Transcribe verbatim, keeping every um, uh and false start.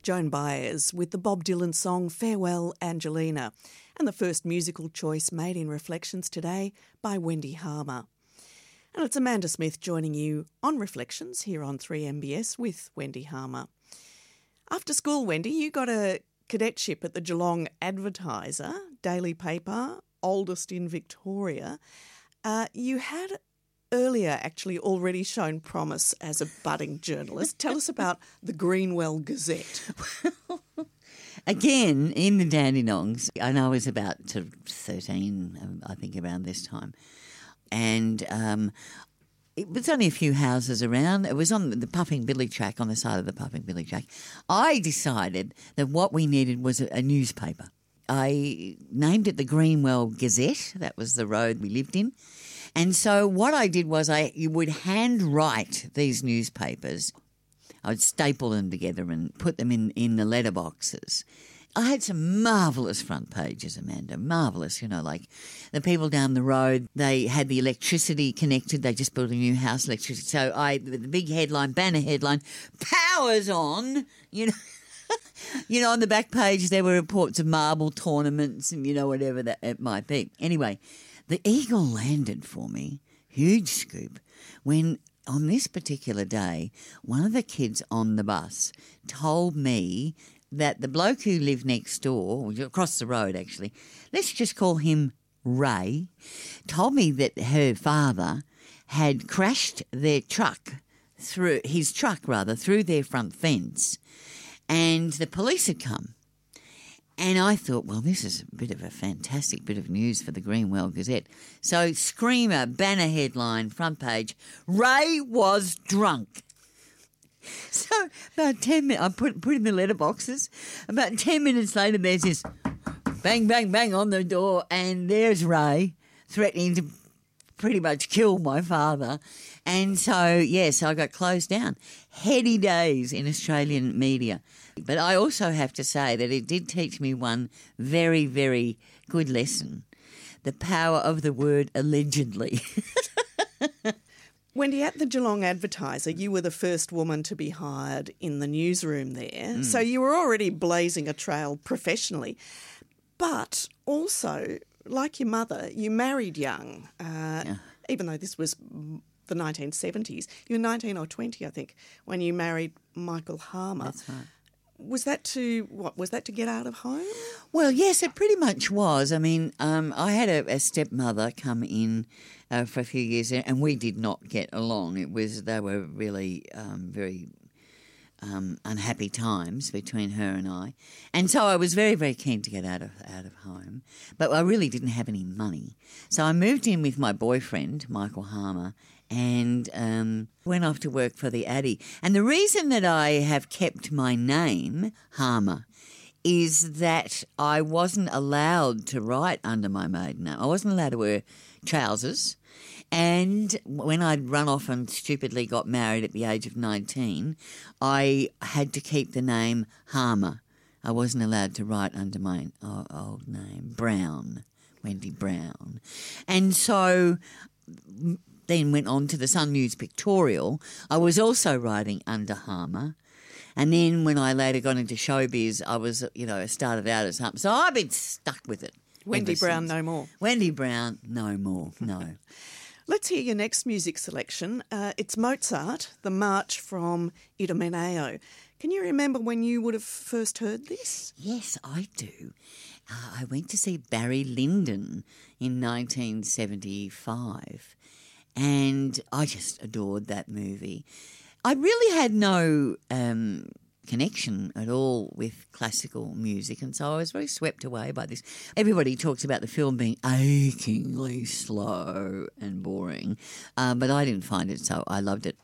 Joan Baez with the Bob Dylan song Farewell Angelina, and the first musical choice made in Reflections today by Wendy Harmer. And it's Amanda Smith joining you on Reflections here on three M B S with Wendy Harmer. After school, Wendy, you got a cadetship at the Geelong Advertiser, daily paper, oldest in Victoria. Uh, you had earlier actually already shown promise as a budding journalist. Tell us about the Greenwell Gazette. Again, in the Dandenongs, and I was about thirteen, I think, around this time. And um, it was only a few houses around. It was on the Puffing Billy track, on the side of the Puffing Billy track. I decided that what we needed was a, a newspaper. I named it the Greenwell Gazette. That was the road we lived in. And so what I did was I would handwrite these newspapers. I'd staple them together and put them in, in the letterboxes. I had some marvellous front pages, Amanda, marvellous, you know, like the people down the road, they had the electricity connected. They just built a new house, electricity. So I, the big headline, banner headline, power's on, you know. You know, on the back page there were reports of marble tournaments and, you know, whatever that it might be. Anyway, the Eagle landed for me, huge scoop, when on this particular day, one of the kids on the bus told me that the bloke who lived next door, across the road actually, let's just call him Ray, told me that her father had crashed their truck, through his truck rather, through their front fence, and the police had come. And I thought, well, this is a bit of a fantastic bit of news for the Greenwell Gazette. So, screamer, banner headline, front page, Ray was drunk. So, about ten minutes, I put, put in the letterboxes. About ten minutes later, there's this bang, bang, bang on the door, and there's Ray threatening to pretty much kill my father. And so, yes, I got closed down. Heady days in Australian media. But I also have to say that it did teach me one very, very good lesson, the power of the word allegedly. Wendy, at the Geelong Advertiser, you were the first woman to be hired in the newsroom there. Mm. So you were already blazing a trail professionally. But also, like your mother, you married young, uh, yeah. even though this was the nineteen seventies. You were nineteen or twenty, I think, when you married Michael Harmer. That's right. Was that to what? Was that to get out of home? Well, yes, it pretty much was. I mean, um, I had a, a stepmother come in uh, for a few years, and we did not get along. It was they were really um, very um, unhappy times between her and I, and so I was very, very keen to get out of out of home. But I really didn't have any money, so I moved in with my boyfriend, Michael Harmer, and um, went off to work for the Addy. And the reason that I have kept my name, Harmer, is that I wasn't allowed to write under my maiden name. I wasn't allowed to wear trousers. And when I'd run off and stupidly got married at the age of nineteen, I had to keep the name Harmer. I wasn't allowed to write under my old name, Brown, Wendy Brown. And so then went on to the Sun News Pictorial. I was also writing under Harmer. And then when I later got into showbiz, I was, you know, started out as Harmer. So I've been stuck with it. Wendy Brown, no more. Wendy Brown, no more, no. Let's hear your next music selection. Uh, it's Mozart, the March from Idomeneo. Can you remember when you would have first heard this? Yes, I do. Uh, I went to see Barry Lyndon in nineteen seventy-five. And I just adored that movie. I really had no um, connection at all with classical music, and so I was very swept away by this. Everybody talks about the film being achingly slow and boring, uh, but I didn't find it so. I loved it.